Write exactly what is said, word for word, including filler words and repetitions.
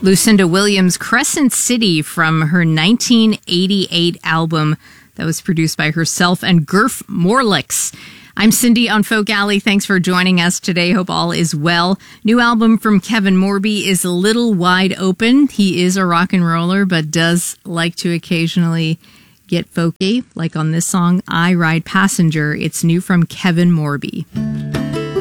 Lucinda Williams, Crescent City, from her nineteen eighty-eight album that was produced by herself and Gurf Morlix. I'm Cindy on Folk Alley. Thanks for joining us today. Hope all is well. New album from Kevin Morby is A Little Wide Open. He is a rock and roller, but does like to occasionally get folky, like on this song, I Ride Passenger. It's new from Kevin Morby.